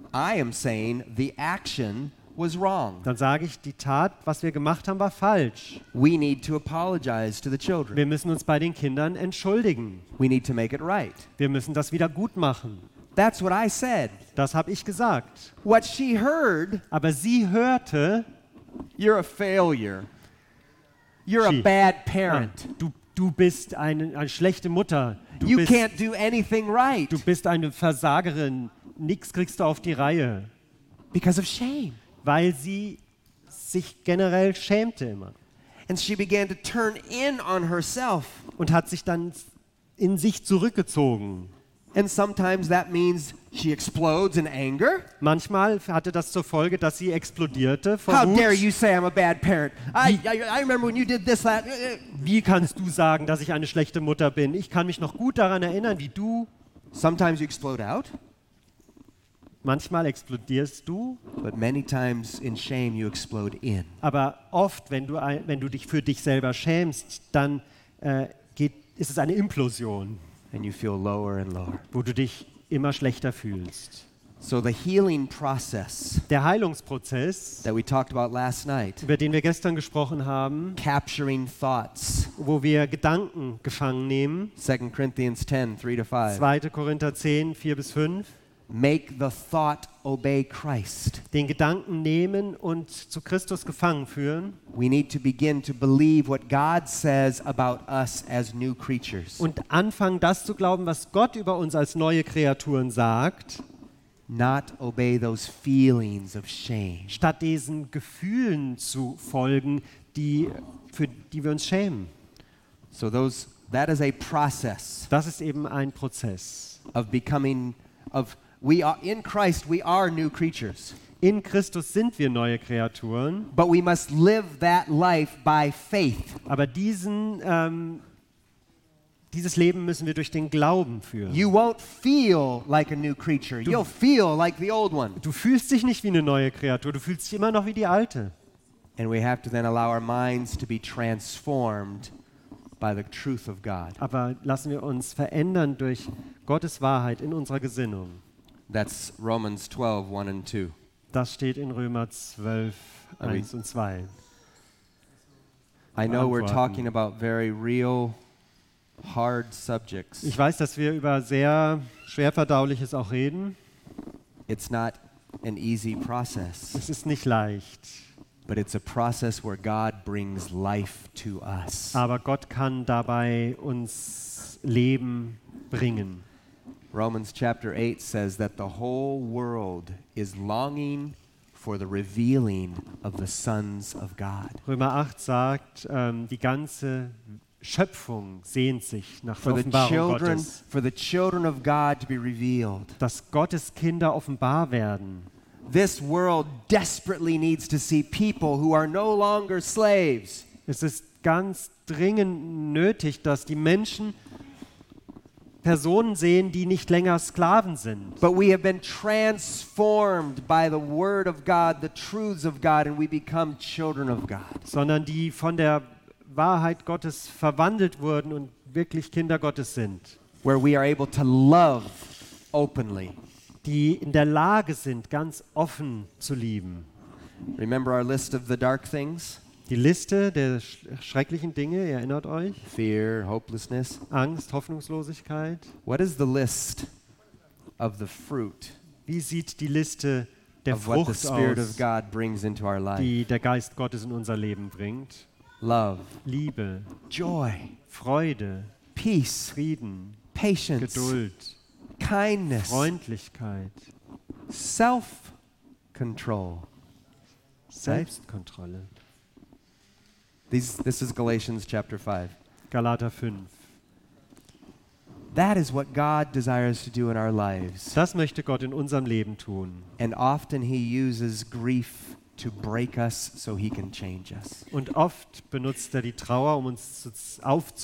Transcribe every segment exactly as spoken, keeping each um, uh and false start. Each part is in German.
I am saying the action was wrong. Dann sage ich, die Tat, was wir gemacht haben, war falsch. We need to apologize to the children. Wir müssen uns bei den Kindern entschuldigen. We need to make it right. Wir müssen das wieder gut machen. That's what I said. Das habe ich gesagt. What she heard, Aber sie hörte, you're a failure. You're She. a bad ah, parent. du, du bist eine, eine schlechte Mutter. Du You bist, can't do anything right du bist eine Versagerin. Nix kriegst du auf die Reihe. because of shame. Weil sie sich generell schämte immer. And she began to turn in on herself. Und hat sich dann in sich zurückgezogen. And sometimes that means she explodes in anger. Manchmal hatte das zur Folge, dass sie explodierte vor How Wut. dare you say I'm a bad parent? I, I, I remember when you did this, that. Wie kannst du sagen, dass ich eine schlechte Mutter bin? Ich kann mich noch gut daran erinnern, wie du. Sometimes you explode out, Manchmal explodierst du, but many times in shame you explode in. aber oft, wenn du, ein, wenn du dich für dich selber schämst, dann äh, geht, ist es eine Implosion, And you feel lower and lower. wo du dich immer schlechter fühlst. So the healing process Der Heilungsprozess, that we talked about last night, über den wir gestern gesprochen haben, capturing thoughts, wo wir Gedanken gefangen nehmen, Second Corinthians ten, three to five. zweiter Korinther zehn, vier bis fünf, Make the thought obey Christ. den Gedanken nehmen und zu Christus gefangen führen We need to begin to believe what God says about us as new creatures, und anfangen, das zu glauben, was Gott über uns als neue Kreaturen sagt, not obey those feelings of shame. statt diesen Gefühlen zu folgen, die, für die wir uns schämen. So those that is a process Das ist eben ein Prozess. of becoming of we are in Christ we are new creatures. In Christus sind wir neue Kreaturen, But we must live that life by faith. aber diesen, ähm, dieses Leben müssen wir durch den Glauben führen. You won't feel like a new creature. You'll feel like the old one. Du fühlst dich nicht wie eine neue Kreatur, du fühlst dich immer noch wie die alte. And we have to then allow our minds to be transformed by the truth of God. Aber lassen wir uns verändern durch Gottes Wahrheit in unserer Gesinnung. That's Romans twelve, one and two. Das steht in Römer zwölf, Aber eins und zwei. I know we're Beantworten. talking about very real, hard subjects. Ich weiß, dass wir über sehr schwerverdauliches auch reden. It's not an easy process, Es ist nicht leicht, but it's a process where God brings life to us. aber Gott kann dabei uns Leben bringen. Romans chapter eight says that the whole world is longing for the revealing of the sons of God. Römer acht sagt, ähm, die ganze Schöpfung sehnt sich nach der For the Offenbarung children, Gottes, for the children of God to be revealed. dass Gottes Kinder offenbar werden. This world desperately needs to see people who are no longer slaves. Es ist ganz dringend nötig, dass die Menschen Personen sehen, die nicht länger Sklaven sind, But we have been transformed by the word of God, the truths of God, and we become children of God. sondern die von der Wahrheit Gottes verwandelt wurden und wirklich Kinder Gottes sind, Where we are able to love openly. die in der Lage sind, ganz offen zu lieben. Remember our list of the dark things? Die Liste der sch schrecklichen Dinge, ihr erinnert euch? Fear, hopelessness. Angst, Hoffnungslosigkeit. What is the list of the fruit Wie sieht die Liste der of what the Frucht Spirit of aus, God brings into our life? die der Geist Gottes in unser Leben bringt? Love, Liebe, joy, Freude, peace, Frieden, patience, Geduld, kindness, Freundlichkeit, self-control. Selbstkontrolle. These, this is Galatians chapter five. Galater fünf. That is what God desires to do in our lives. Das möchte Gott in unserem Leben tun. And often he uses grief to break us so he can change us. Und oft benutzt er die Trauer, um uns zu,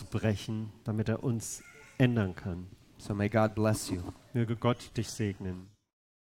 aufzubrechen, damit er uns ändern kann. So may God bless you. Möge Gott dich segnen.